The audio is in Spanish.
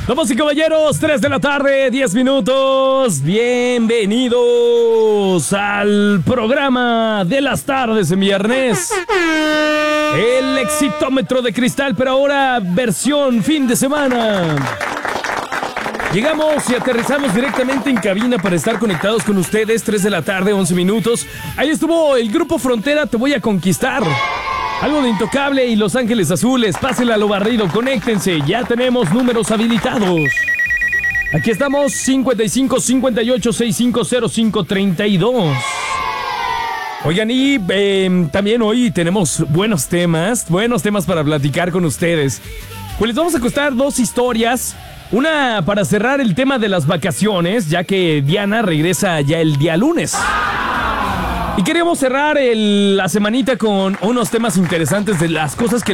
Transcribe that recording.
Damas y caballeros, 3 de la tarde, 10 minutos. Bienvenidos al programa de las tardes en viernes. El exitómetro de cristal, pero ahora versión fin de semana. Llegamos y aterrizamos directamente en cabina para estar conectados con ustedes. 3 de la tarde, 11 minutos. Ahí estuvo el Grupo Frontera, Te Voy a Conquistar. Algo de Intocable y Los Ángeles Azules. Pásenla a lo barrido, conéctense. Ya tenemos números habilitados. Aquí estamos, 55 58 6505 32. Oigan, y también hoy tenemos buenos temas para platicar con ustedes. Pues les vamos a contar dos historias. Una para cerrar el tema de las vacaciones, ya que Diana regresa ya el día lunes. Y queríamos cerrar la semanita con unos temas interesantes de las cosas que